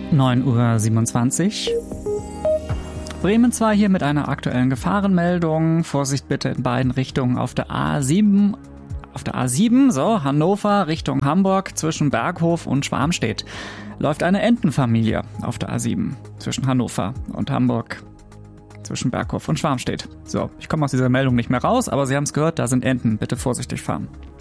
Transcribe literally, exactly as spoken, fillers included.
neun Uhr siebenundzwanzig. Bremen zwei hier mit einer aktuellen Gefahrenmeldung. Vorsicht bitte in beiden Richtungen auf der A sieben. Auf der A sieben, so, Hannover Richtung Hamburg zwischen Berghof und Schwarmstedt läuft eine Entenfamilie auf der A sieben zwischen Hannover und Hamburg zwischen Berghof und Schwarmstedt. So, ich komme aus dieser Meldung nicht mehr raus, aber Sie haben es gehört, da sind Enten. Bitte vorsichtig fahren.